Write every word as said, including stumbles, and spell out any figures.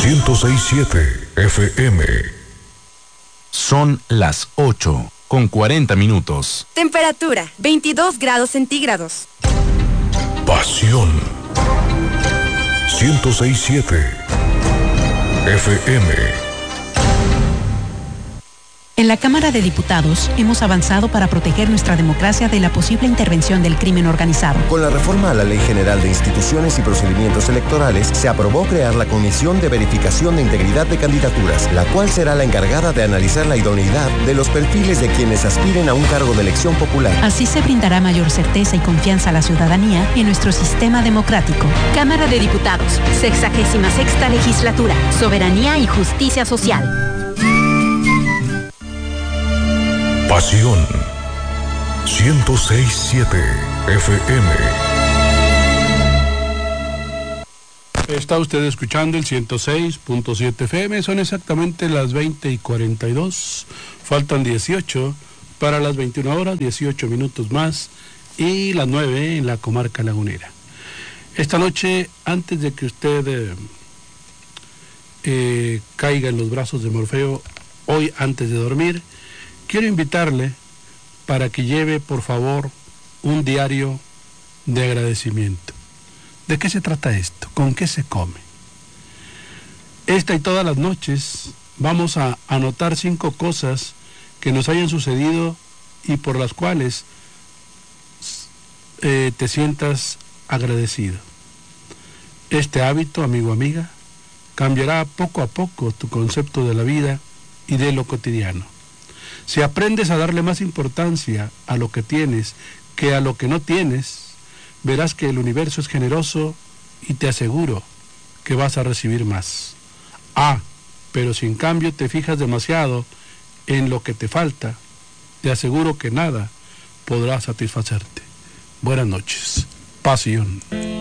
ciento seis punto siete F M. Son las ocho con cuarenta minutos. Temperatura veintidós grados centígrados. Pasión ciento seis punto siete F M. En la Cámara de Diputados hemos avanzado para proteger nuestra democracia de la posible intervención del crimen organizado. Con la reforma a la Ley General de Instituciones y Procedimientos Electorales, se aprobó crear la Comisión de Verificación de Integridad de Candidaturas, la cual será la encargada de analizar la idoneidad de los perfiles de quienes aspiren a un cargo de elección popular. Así se brindará mayor certeza y confianza a la ciudadanía en nuestro sistema democrático. Cámara de Diputados, sexagésima sexta legislatura, soberanía y justicia social. Pasión ciento seis punto siete F M. Está usted escuchando el ciento seis punto siete F M. Son exactamente las veinte y cuarenta y dos. Faltan dieciocho para las veintiuna horas, dieciocho minutos más, y las nueve en la comarca lagunera. Esta noche, antes de que usted eh, eh, caiga en los brazos de Morfeo, hoy antes de dormir, quiero invitarle para que lleve, por favor, un diario de agradecimiento. ¿De qué se trata esto? ¿Con qué se come? Esta y todas las noches vamos a anotar cinco cosas que nos hayan sucedido y por las cuales eh, te sientas agradecido. Este hábito, amigo, amiga, cambiará poco a poco tu concepto de la vida y de lo cotidiano. Si aprendes a darle más importancia a lo que tienes que a lo que no tienes, verás que el universo es generoso y te aseguro que vas a recibir más. Ah, pero si en cambio te fijas demasiado en lo que te falta, te aseguro que nada podrá satisfacerte. Buenas noches. Pasión.